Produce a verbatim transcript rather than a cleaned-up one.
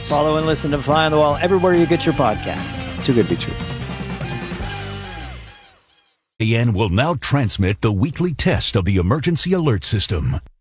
Follow and listen to Fly on the Wall everywhere you get your podcasts. Too good to be true. A N will now transmit the weekly test of the emergency alert system.